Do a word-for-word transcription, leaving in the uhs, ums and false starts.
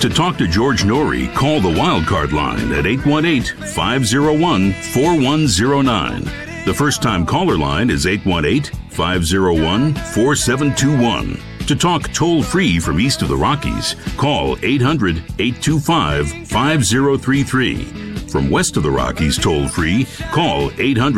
To talk to George Norrie, call the Wildcard line at eight one eight, five oh one, four one oh nine. The first-time caller line is eight one eight, five oh one, four seven two one. To talk toll-free from east of the Rockies, call eight hundred, eight two five, five oh three three. From west of the Rockies toll-free, call eight hundred